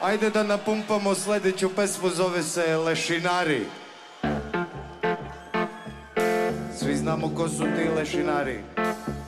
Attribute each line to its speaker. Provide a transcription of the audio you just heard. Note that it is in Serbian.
Speaker 1: Ajde da napumpamo sledeću pesmu, zove se Lešinari. Svi znamo ko su ti lešinari.